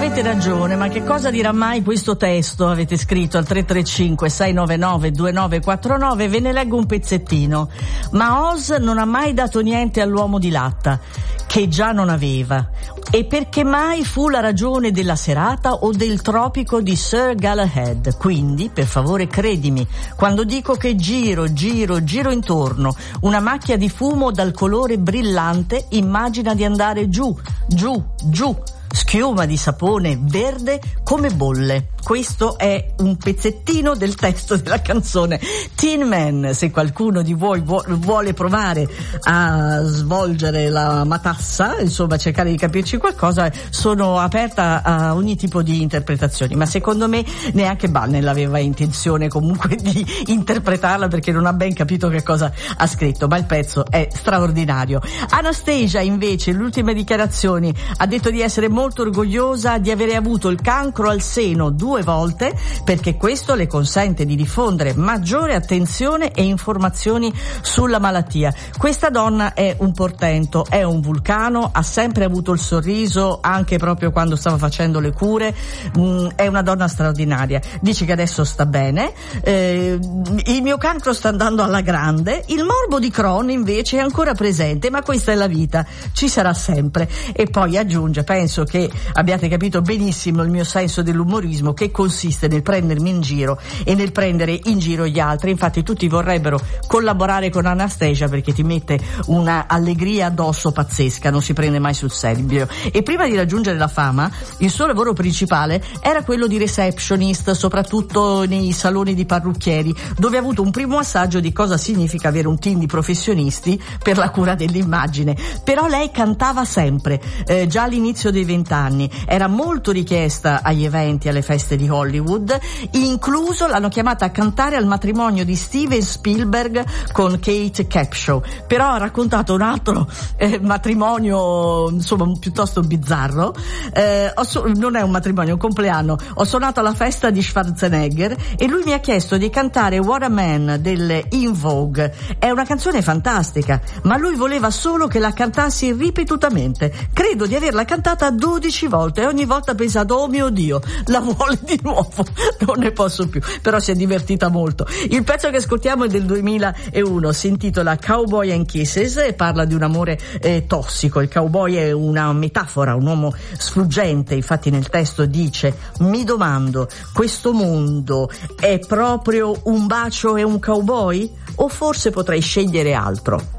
avete ragione, ma che cosa dirà mai questo testo? Avete scritto al 335-699-2949, ve ne leggo un pezzettino. Ma Oz non ha mai dato niente all'uomo di latta, che già non aveva. E perché mai fu la ragione della serata o del tropico di Sir Galahad. Quindi, per favore, credimi, quando dico che giro intorno, una macchia di fumo dal colore brillante, immagina di andare giù, schiuma di sapone verde come bolle. Questo è un pezzettino del testo della canzone Tin Man. Se qualcuno di voi vuole provare a svolgere la matassa, insomma cercare di capirci qualcosa, sono aperta a ogni tipo di interpretazioni, ma secondo me neanche Bunnell aveva intenzione comunque di interpretarla, perché non ha ben capito che cosa ha scritto, ma il pezzo è straordinario. Anastasia invece, le ultime dichiarazioni, ha detto di essere molto orgogliosa di avere avuto il cancro al seno 2 volte, perché questo le consente di diffondere maggiore attenzione e informazioni sulla malattia. Questa donna è un portento, è un vulcano, ha sempre avuto il sorriso anche proprio quando stava facendo le cure, è una donna straordinaria. Dice che adesso sta bene, il mio cancro sta andando alla grande, il morbo di Crohn invece è ancora presente, ma questa è la vita, ci sarà sempre. E poi aggiunge: penso che abbiate capito benissimo il mio senso dell'umorismo, che consiste nel prendermi in giro e nel prendere in giro gli altri. Infatti tutti vorrebbero collaborare con Anastasia, perché ti mette una allegria addosso pazzesca, non si prende mai sul serio. E prima di raggiungere la fama, il suo lavoro principale era quello di receptionist, soprattutto nei saloni di parrucchieri, dove ha avuto un primo assaggio di cosa significa avere un team di professionisti per la cura dell'immagine. Però lei cantava sempre, già all'inizio dei 20 anni, era molto richiesta agli eventi, alle feste di Hollywood, incluso l'hanno chiamata a cantare al matrimonio di Steven Spielberg con Kate Capshaw. Però ha raccontato un altro matrimonio, insomma, piuttosto bizzarro. Non è un matrimonio, è un compleanno. Ho suonato alla festa di Schwarzenegger e lui mi ha chiesto di cantare What a Man delle In Vogue. È una canzone fantastica, ma lui voleva solo che la cantassi ripetutamente. Credo di averla cantata 12 volte e ogni volta ha pensato: oh mio Dio, la vuole di nuovo, non ne posso più. Però si è divertita molto. Il pezzo che ascoltiamo è del 2001, si intitola Cowboy and Kisses e parla di un amore tossico. Il cowboy è una metafora, un uomo sfuggente. Infatti nel testo dice: mi domando, questo mondo è proprio un bacio e un cowboy? O forse potrei scegliere altro?